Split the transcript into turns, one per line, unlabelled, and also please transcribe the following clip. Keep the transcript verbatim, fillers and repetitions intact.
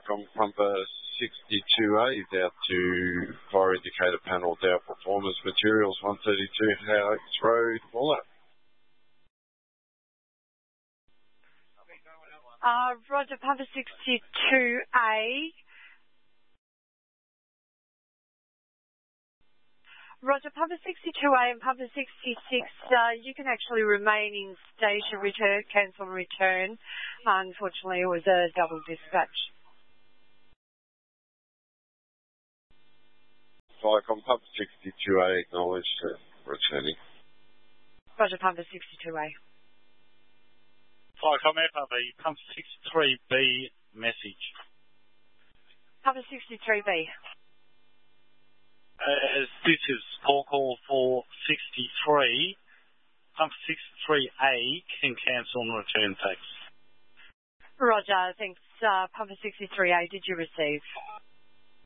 Flycom Pumper sixty-two A is out to fire indicator panel Dow Performance Materials one thirty-two Howard Road, Buller.
Uh, Roger, Pumper sixty-two A. Roger, Pumper sixty-two A and Pumper sixty-six, uh, you can actually remain in station, return, cancel, return. Unfortunately, it was a double dispatch.
Flycom Pumper sixty-two A acknowledged, uh, returning.
Roger, Pumper sixty-two A.
Flycom F R B, Pumper sixty-three B, message.
Pumper sixty-three B.
Uh, this is call call for sixty-three. Pump sixty-three A can cancel and return tax.
Roger, thanks. Uh, Pumper sixty-three A, did you receive?